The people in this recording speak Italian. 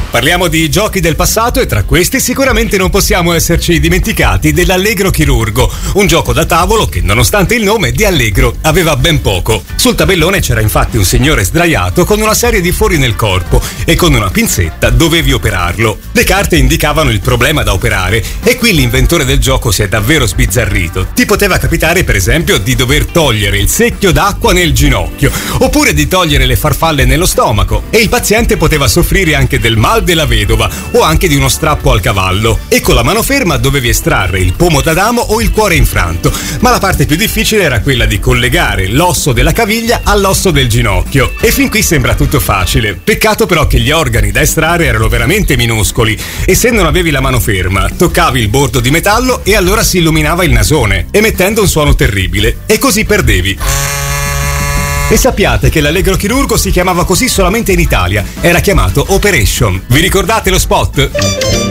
Parliamo di giochi del passato e tra questi sicuramente non possiamo esserci dimenticati dell'Allegro Chirurgo, un gioco da tavolo che nonostante il nome di Allegro aveva ben poco. Sul tabellone c'era infatti un signore sdraiato con una serie di fori nel corpo e con una pinzetta dovevi operarlo. Le carte indicavano il problema da operare e qui l'inventore del gioco si è davvero sbizzarrito. Ti poteva capitare per esempio di dover togliere il secchio d'acqua nel ginocchio oppure di togliere le farfalle nello stomaco e il paziente poteva soffrire anche del mal della vedova o anche di uno strappo al cavallo e con la mano ferma dovevi estrarre il pomo d'Adamo o il cuore infranto, ma la parte più difficile era quella di collegare l'osso della caviglia all'osso del ginocchio e fin qui sembra tutto facile. Peccato però che gli organi da estrarre erano veramente minuscoli e se non avevi la mano ferma toccavi il bordo di metallo e allora si illuminava il nasone emettendo un suono terribile e così perdevi. E sappiate che l'Allegro Chirurgo si chiamava così solamente in Italia, era chiamato Operation. Vi ricordate lo spot?